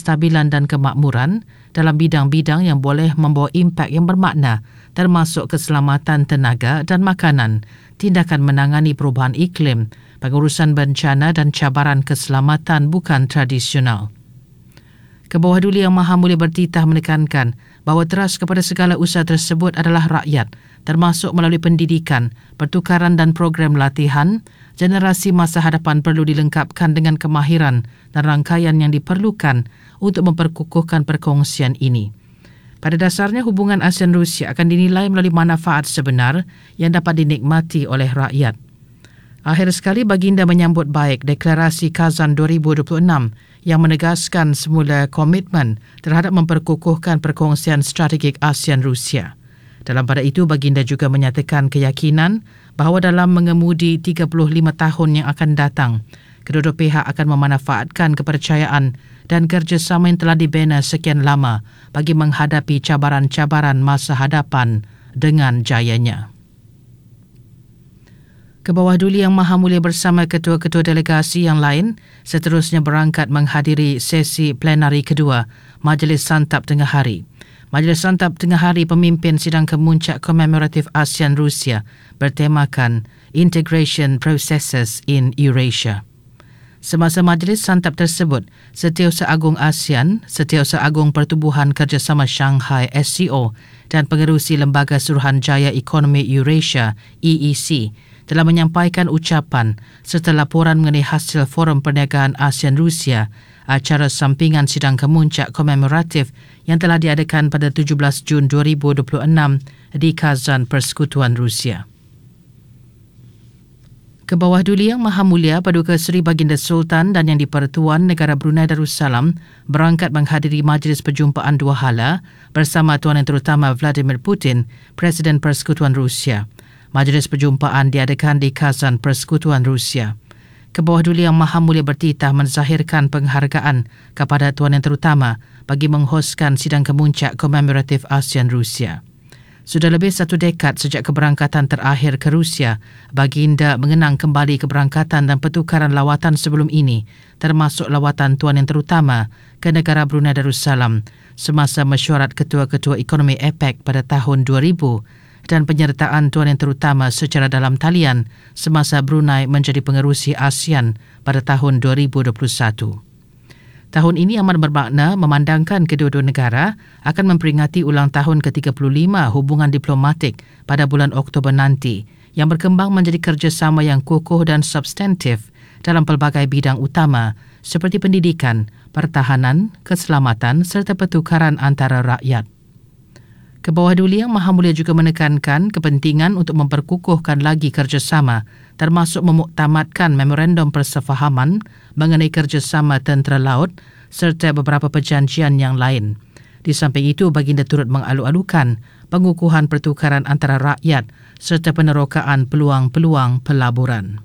kestabilan dan kemakmuran dalam bidang-bidang yang boleh membawa impak yang bermakna, termasuk keselamatan tenaga dan makanan, tindakan menangani perubahan iklim, pengurusan bencana dan cabaran keselamatan bukan tradisional. Kebawah Duli Yang Maha Mulia bertitah menekankan bahawa teras kepada segala usaha tersebut adalah rakyat, termasuk melalui pendidikan, pertukaran dan program latihan. Generasi masa hadapan perlu dilengkapkan dengan kemahiran dan rangkaian yang diperlukan untuk memperkukuhkan perkongsian ini. Pada dasarnya, hubungan ASEAN-Rusia akan dinilai melalui manfaat sebenar yang dapat dinikmati oleh rakyat. Akhir sekali, Baginda menyambut baik Deklarasi Kazan 2026 yang menegaskan semula komitmen terhadap memperkukuhkan perkongsian strategik ASEAN-Rusia. Dalam pada itu, Baginda juga menyatakan keyakinan bahawa dalam mengemudi 35 tahun yang akan datang, kedua-dua pihak akan memanfaatkan kepercayaan dan kerjasama yang telah dibina sekian lama bagi menghadapi cabaran-cabaran masa hadapan dengan jayanya. Kebawah Duli Yang Maha Mulia bersama ketua-ketua delegasi yang lain seterusnya berangkat menghadiri sesi plenari kedua Majlis Santap Tengah Hari. Majlis Santap Tengah Hari pemimpin sidang kemuncak komemoratif ASEAN-Rusia bertemakan Integration Processes in Eurasia. Semasa majlis santap tersebut, Setiausaha Agung ASEAN, Setiausaha Agung Pertubuhan Kerjasama Shanghai SCO dan Pengerusi Lembaga Suruhanjaya Ekonomi Eurasia EEC telah menyampaikan ucapan serta laporan mengenai hasil Forum Perniagaan ASEAN-Rusia, acara sampingan sidang kemuncak komemoratif yang telah diadakan pada 17 Jun 2026 di Kazan, Persekutuan Rusia. Kebawah Duli Yang Maha Mulia Paduka Seri Baginda Sultan dan Yang di-Pertuan Negara Brunei Darussalam berangkat menghadiri majlis perjumpaan dua hala bersama Tuan Yang Terutama Vladimir Putin, Presiden Persekutuan Rusia. Majlis perjumpaan diadakan di Kazan, Persekutuan Rusia. Kebawah Duli Yang Maha Mulia bertitah menzahirkan penghargaan kepada Tuan Yang Terutama bagi menghoskan sidang kemuncak komemoratif ASEAN-Rusia. Sudah lebih 1 dekad sejak keberangkatan terakhir ke Rusia, Baginda mengenang kembali keberangkatan dan pertukaran lawatan sebelum ini, termasuk lawatan Tuan Yang Terutama ke negara Brunei Darussalam semasa mesyuarat ketua-ketua ekonomi APEC pada tahun 2000 dan penyertaan Tuan Yang Terutama secara dalam talian semasa Brunei menjadi pengerusi ASEAN pada tahun 2021. Tahun ini amat bermakna memandangkan kedua-dua negara akan memperingati ulang tahun ke-35 hubungan diplomatik pada bulan Oktober nanti yang berkembang menjadi kerjasama yang kukuh dan substantif dalam pelbagai bidang utama seperti pendidikan, pertahanan, keselamatan serta pertukaran antara rakyat. Kebawah Duli Yang Maha Mulia juga menekankan kepentingan untuk memperkukuhkan lagi kerjasama termasuk memuktamadkan memorandum persefahaman mengenai kerjasama tentera laut serta beberapa perjanjian yang lain. Di samping itu, Baginda turut mengalu-alukan pengukuhan pertukaran antara rakyat serta penerokaan peluang-peluang pelaburan.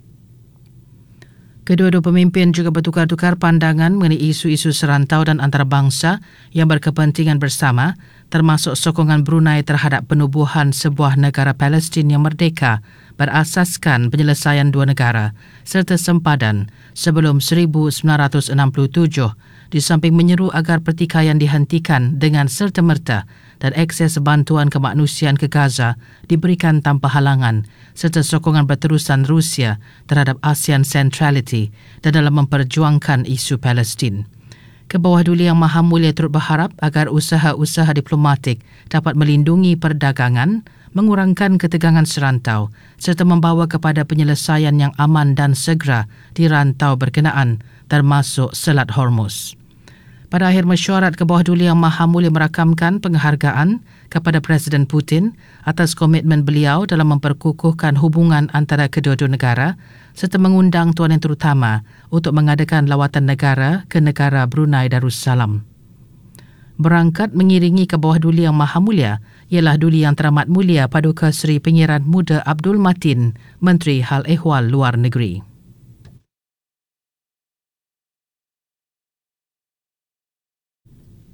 Kedua-dua pemimpin juga bertukar-tukar pandangan mengenai isu-isu serantau dan antarabangsa yang berkepentingan bersama, termasuk sokongan Brunei terhadap penubuhan sebuah negara Palestin yang merdeka berasaskan penyelesaian dua negara serta sempadan sebelum 1967, di samping menyeru agar pertikaian dihentikan dengan serta-merta dan akses bantuan kemanusiaan ke Gaza diberikan tanpa halangan serta sokongan berterusan Rusia terhadap ASEAN Centrality dan dalam memperjuangkan isu Palestin. Kebawah Duli Yang Maha Mulia turut berharap agar usaha-usaha diplomatik dapat melindungi perdagangan, mengurangkan ketegangan serantau serta membawa kepada penyelesaian yang aman dan segera di rantau berkenaan termasuk Selat Hormuz. Pada akhir mesyuarat, Kebawah Duli Yang Maha Mulia merakamkan penghargaan kepada Presiden Putin atas komitmen beliau dalam memperkukuhkan hubungan antara kedua-dua negara serta mengundang Tuan Yang Terutama untuk mengadakan lawatan negara ke negara Brunei Darussalam. Berangkat mengiringi Kebawah Duli Yang Maha Mulia ialah Duli Yang Teramat Mulia Paduka Seri Pengiran Muda Abdul Matin, Menteri Hal Ehwal Luar Negeri.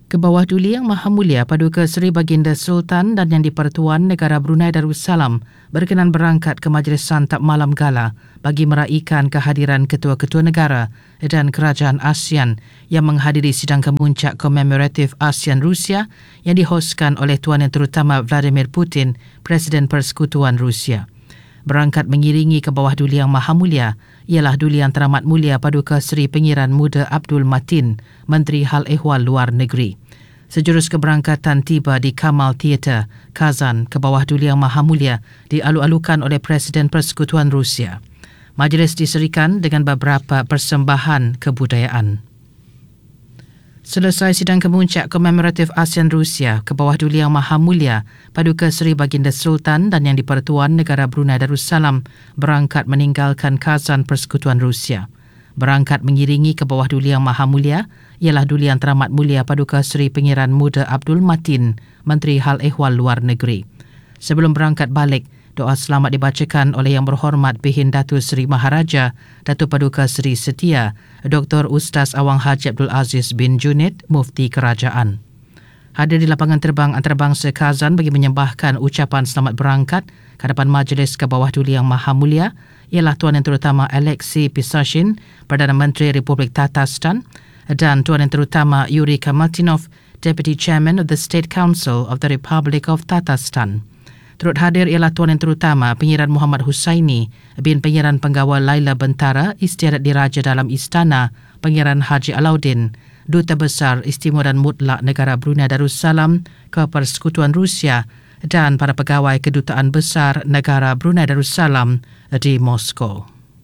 Kebawah Duli Yang Maha Mulia Paduka Seri Baginda Sultan dan Yang di-Pertuan Negara Brunei Darussalam berkenan berangkat ke Majlis Santap Malam Gala bagi meraihkan kehadiran Ketua-Ketua Negara dan Kerajaan ASEAN yang menghadiri sidang kemuncak komemoratif ASEAN-Rusia yang dihoskan oleh Tuan Yang Terutama Vladimir Putin, Presiden Persekutuan Rusia. Berangkat mengiringi Kebawah Duli Yang Maha Mulia ialah Duli Yang Teramat Mulia Paduka Seri Pengiran Muda Abdul Matin, Menteri Hal Ehwal Luar Negeri. Sejurus keberangkatan tiba di Kamal Theatre, Kazan, Kebawah Duli Yang Maha Mulia dialu-alukan oleh Presiden Persekutuan Rusia. Majlis diserikan dengan beberapa persembahan kebudayaan. Selesai sidang kemuncak komemoratif ASEAN Rusia, Kebawah Duli Yang Maha Mulia Paduka Seri Baginda Sultan dan Yang di-Pertuan Negara Brunei Darussalam berangkat meninggalkan Kazan Persekutuan Rusia. Berangkat mengiringi Kebawah Duli Yang Maha Mulia ialah Duli Yang Teramat Mulia Paduka Seri Pengiran Muda Abdul Matin, Menteri Hal Ehwal Luar Negeri. Sebelum berangkat balik, doa selamat dibacakan oleh Yang Berhormat Bihin Datuk Seri Maharaja Datuk Paduka Seri Setia Dr. Ustaz Awang Haji Abdul Aziz bin Junid, Mufti Kerajaan. Hadir di lapangan terbang antarabangsa Kazan bagi menyembahkan ucapan selamat berangkat ke hadapan Majlis Kebawah Duli Yang Maha Mulia ialah Tuan Yang Terutama Alexei Pisashin, Perdana Menteri Republik Tatarstan, dan Tuan Yang Terutama Yuri Kamaltinov, Deputy Chairman of the State Council of the Republic of Tatarstan. Turut hadir ialah Tuan Yang Terutama Pengiran Muhammad Husaini bin Pengiran Penggawa Laila Bentara Istiadat Diraja dalam Istana Pengiran Haji Alauddin, Duta Besar Istimewa dan Mutlak Negara Brunei Darussalam ke Persekutuan Rusia dan para pegawai Kedutaan Besar Negara Brunei Darussalam di Moskow.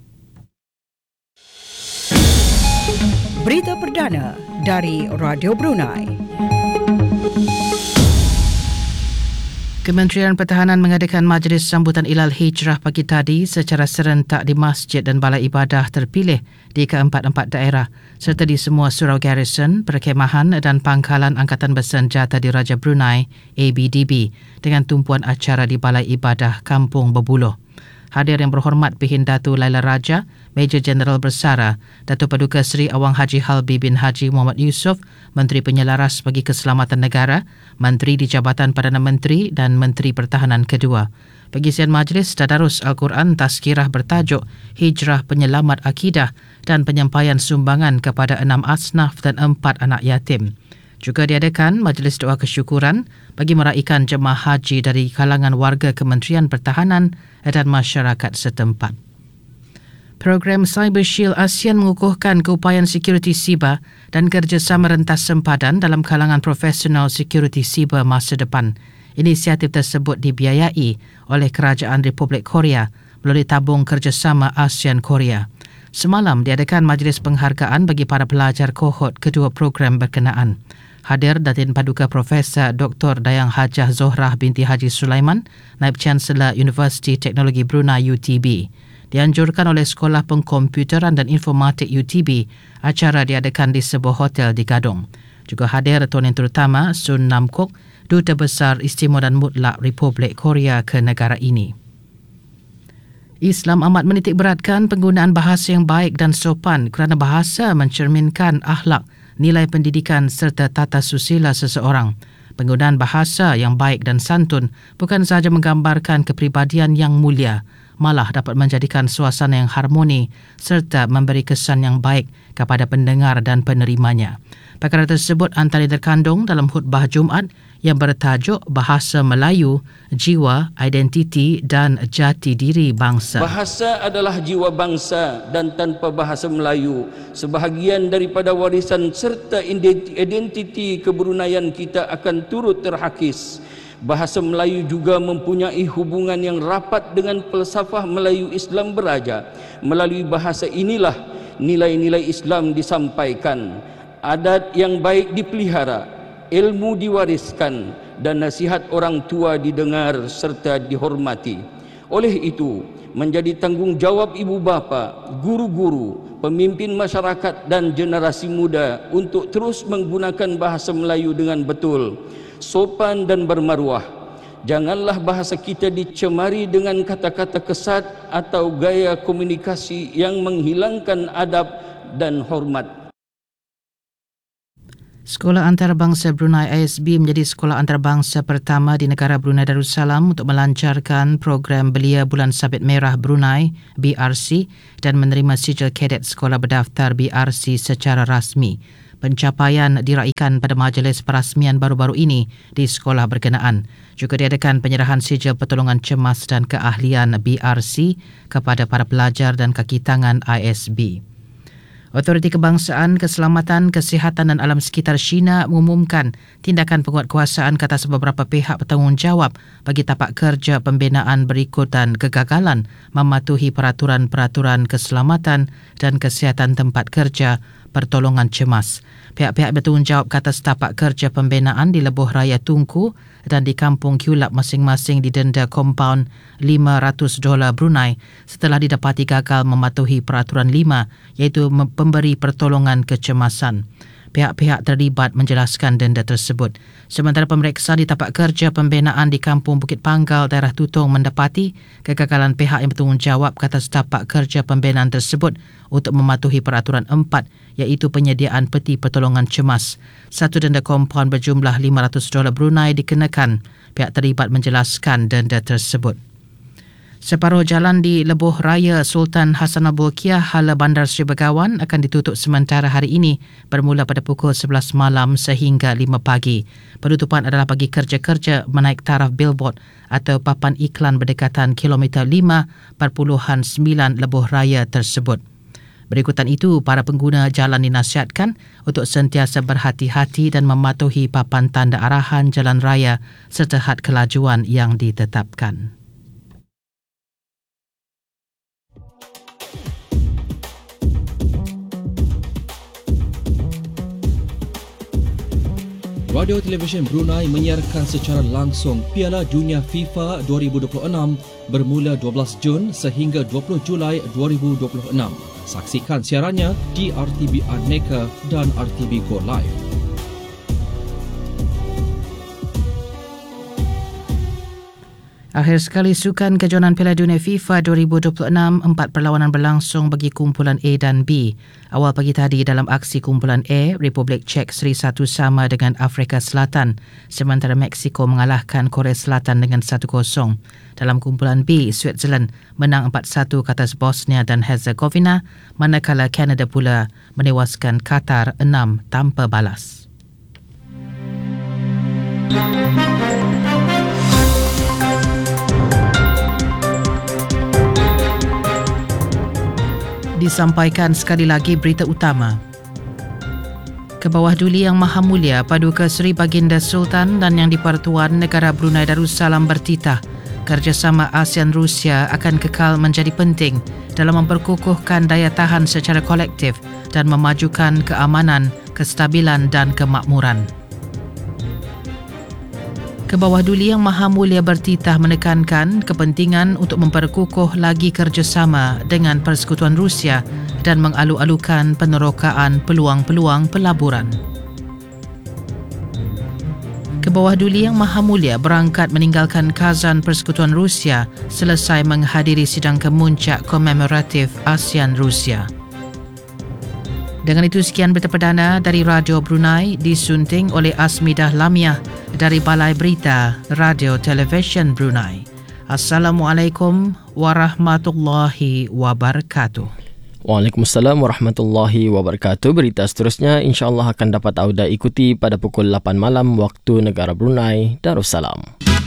Berita perdana dari Radio Brunei. Kementerian Pertahanan mengadakan majlis sambutan Ilal Hijrah pagi tadi secara serentak di masjid dan balai ibadah terpilih di keempat-empat daerah serta di semua surau garrison, perkemahan dan pangkalan Angkatan Bersenjata di Raja Brunei ABDB dengan tumpuan acara di balai ibadah Kampung Berbuluh. Hadir Yang Berhormat Bihin Datuk Laila Raja, Major Jeneral Bersara, Datuk Paduka Seri Awang Haji Halbi bin Haji Muhammad Yusof, Menteri Penyelaras bagi Keselamatan Negara, Menteri di Jabatan Perdana Menteri dan Menteri Pertahanan kedua. Pengisian majlis tadarus Al-Quran Tazkirah bertajuk Hijrah Penyelamat Akidah dan penyampaian sumbangan kepada 6 asnaf dan 4 anak yatim. Juga diadakan majlis doa kesyukuran bagi meraihkan jemaah haji dari kalangan warga Kementerian Pertahanan dan masyarakat setempat. Program Cyber Shield ASEAN mengukuhkan keupayaan security siber dan kerjasama rentas sempadan dalam kalangan profesional security siber masa depan. Inisiatif tersebut dibiayai oleh Kerajaan Republik Korea melalui tabung kerjasama ASEAN Korea. Semalam diadakan majlis penghargaan bagi para pelajar kohort kedua program berkenaan. Hadir Datin Paduka Profesor Dr. Dayang Hajah Zohrah binti Haji Sulaiman, Naib Chancellor Universiti Teknologi Brunei UTB. Dianjurkan oleh Sekolah Pengkomputeran dan Informatik UTB, acara diadakan di sebuah hotel di Gadong. Juga hadir Tuan Yang Terutama Sun Nam Kok, Duta Besar Istimewa dan Mutlak Republik Korea ke negara ini. Islam amat menitik beratkan penggunaan bahasa yang baik dan sopan kerana bahasa mencerminkan akhlak, nilai pendidikan serta tata susila seseorang. Penggunaan bahasa yang baik dan santun bukan sahaja menggambarkan kepribadian yang mulia, malah dapat menjadikan suasana yang harmoni serta memberi kesan yang baik kepada pendengar dan penerimanya. Perkara tersebut antara terkandung dalam khutbah Jumaat yang bertajuk Bahasa Melayu, Jiwa, Identiti dan Jati Diri Bangsa. Bahasa adalah jiwa bangsa dan tanpa bahasa Melayu, sebahagian daripada warisan serta identiti kebruneian kita akan turut terhakis. Bahasa Melayu juga mempunyai hubungan yang rapat dengan falsafah Melayu Islam Beraja. Melalui bahasa inilah nilai-nilai Islam disampaikan, adat yang baik dipelihara, ilmu diwariskan dan nasihat orang tua didengar serta dihormati. Oleh itu, menjadi tanggungjawab ibu bapa, guru-guru, pemimpin masyarakat dan generasi muda untuk terus menggunakan bahasa Melayu dengan betul, sopan dan bermaruah. Janganlah bahasa kita dicemari dengan kata-kata kesat atau gaya komunikasi yang menghilangkan adab dan hormat. Sekolah Antarabangsa Brunei ISB menjadi sekolah antarabangsa pertama di negara Brunei Darussalam untuk melancarkan program Belia Bulan Sabit Merah Brunei BRC dan menerima sijil kadet sekolah berdaftar BRC secara rasmi. Pencapaian diraikan pada majlis perasmian baru-baru ini di sekolah berkenaan. Juga diadakan penyerahan sijil pertolongan cemas dan keahlian BRC kepada para pelajar dan kaki tangan ISB. Otoriti Kebangsaan, Keselamatan, Kesihatan dan Alam Sekitar China mengumumkan tindakan penguatkuasaan ke atas beberapa pihak bertanggungjawab bagi tapak kerja pembinaan berikut dan kegagalan mematuhi peraturan-peraturan keselamatan dan kesihatan tempat kerja pertolongan cemas. Pihak-pihak bertanggungjawab ke atas tapak kerja pembinaan di Lebuh Raya Tunku dan di Kampung Kulap masing-masing didenda kompaun $500 Brunei setelah didapati gagal mematuhi peraturan 5 iaitu pemberi pertolongan kecemasan. Pihak-pihak terlibat menjelaskan denda tersebut. Sementara pemeriksa di tapak kerja pembinaan di Kampung Bukit Panggal, daerah Tutong mendapati kegagalan pihak yang bertanggungjawab ke atas tapak kerja pembinaan tersebut untuk mematuhi peraturan 4 iaitu penyediaan peti pertolongan cemas. Satu denda kompaun berjumlah $500 Brunei dikenakan. Pihak terlibat menjelaskan denda tersebut. Separuh jalan di Lebuh Raya Sultan Hassanal Bolkiah Hala Bandar Seri Begawan akan ditutup sementara hari ini bermula pada pukul 11 malam sehingga 5 pagi. Penutupan adalah bagi kerja-kerja menaik taraf billboard atau papan iklan berdekatan kilometer 5.9 Lebuh Raya tersebut. Berikutan itu, para pengguna jalan dinasihatkan untuk sentiasa berhati-hati dan mematuhi papan tanda arahan jalan raya serta had kelajuan yang ditetapkan. Radio Televisyen Brunei menyiarkan secara langsung Piala Dunia FIFA 2026 bermula 12 Jun sehingga 20 Julai 2026. Saksikan siarannya di RTB Aneka dan RTB Go Live. Akhir sekali, sukan kejohanan Piala Dunia FIFA 2026, 4 perlawanan berlangsung bagi kumpulan A dan B. Awal pagi tadi dalam aksi kumpulan A, Republik Czech seri 1 sama dengan Afrika Selatan, sementara Meksiko mengalahkan Korea Selatan dengan 1-0. Dalam kumpulan B, Switzerland menang 4-1 ke atas Bosnia dan Herzegovina, manakala Kanada pula menewaskan Qatar 6 tanpa balas. Disampaikan sekali lagi berita utama. Kebawah Duli Yang Maha Mulia Paduka Seri Baginda Sultan dan Yang di-Pertuan Negara Brunei Darussalam bertitah kerjasama ASEAN-Rusia akan kekal menjadi penting dalam memperkukuhkan daya tahan secara kolektif dan memajukan keamanan, kestabilan dan kemakmuran. Kebawah Duli Yang Maha Mulia bertitah menekankan kepentingan untuk memperkukuh lagi kerjasama dengan Persekutuan Rusia dan mengalu-alukan penerokaan peluang-peluang pelaburan. Kebawah Duli Yang Maha Mulia berangkat meninggalkan Kazan Persekutuan Rusia selesai menghadiri sidang kemuncak komemoratif ASEAN-Rusia. Dengan itu, sekian berita perdana dari Radio Brunei disunting oleh Asmidah Lamiah dari Balai Berita Radio Televisyen Brunei. Assalamualaikum warahmatullahi wabarakatuh. Waalaikumsalam warahmatullahi wabarakatuh. Berita seterusnya insya-Allah akan dapat anda ikuti pada pukul 8 malam waktu negara Brunei Darussalam.